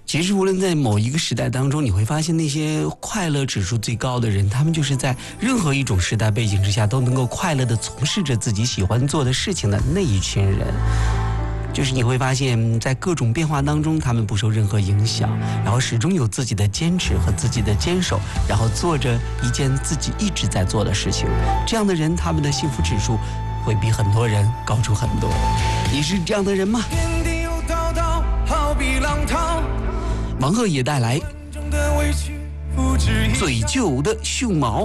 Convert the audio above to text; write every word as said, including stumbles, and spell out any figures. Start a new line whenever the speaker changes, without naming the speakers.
其实无论在某一个时代当中，你会发现那些快乐指数最高的人，他们就是在任何一种时代背景之下都能够快乐地从事着自己喜欢做的事情的那一群人。就是你会发现在各种变化当中，他们不受任何影响，然后始终有自己的坚持和自己的坚守，然后做着一件自己一直在做的事情。这样的人，他们的幸福指数会比很多人高出很多。你是这样的人吗？王鹤也带来嘴旧的熊毛。